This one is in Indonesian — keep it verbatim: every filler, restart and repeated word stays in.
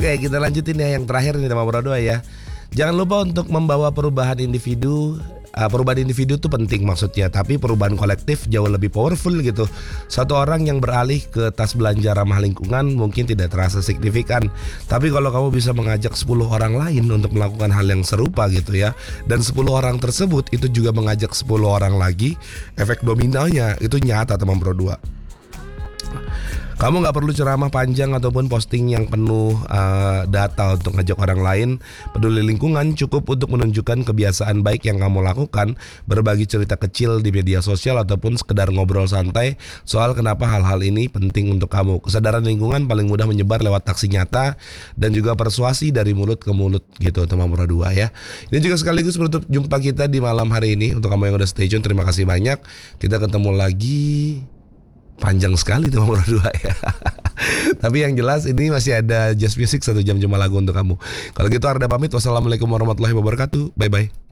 Oke, kita lanjutin ya yang terakhir nih teman berdua ya. Jangan lupa untuk membawa perubahan individu. Uh, perubahan individu itu penting maksudnya, tapi perubahan kolektif jauh lebih powerful gitu. Satu orang yang beralih ke tas belanja ramah lingkungan mungkin tidak terasa signifikan, tapi kalau kamu bisa mengajak sepuluh orang lain untuk melakukan hal yang serupa gitu ya, dan sepuluh orang tersebut itu juga mengajak sepuluh orang lagi, efek dominonya itu nyata teman berdua. Kamu gak perlu ceramah panjang ataupun posting yang penuh uh, data untuk ngajak orang lain peduli lingkungan. Cukup untuk menunjukkan kebiasaan baik yang kamu lakukan, berbagi cerita kecil di media sosial ataupun sekedar ngobrol santai soal kenapa hal-hal ini penting untuk kamu. Kesadaran lingkungan paling mudah menyebar lewat aksi nyata dan juga persuasi dari mulut ke mulut gitu teman berdua ya. Ini juga sekaligus menutup jumpa kita di malam hari ini. Untuk kamu yang udah stay tune, terima kasih banyak. Kita ketemu lagi. Panjang sekali teman berdua ya. Tapi yang jelas ini masih ada Just Music satu jam cuma lagu untuk kamu. Kalau gitu Arda pamit. Wassalamualaikum warahmatullahi wabarakatuh. Bye bye.